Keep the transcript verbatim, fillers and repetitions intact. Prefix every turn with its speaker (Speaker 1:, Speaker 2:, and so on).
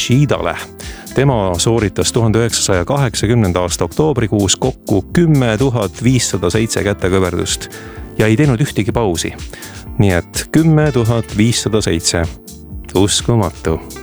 Speaker 1: Ishidale. Tema sooritas tuhande üheksasaja kaheksakümnenda aasta oktoobrikuus kokku kümme tuhat viissada seitse kätekõverdust ja ei teinud ühtegi pausi. Nii et kümme tuhat viissada seitse. Uskumatu.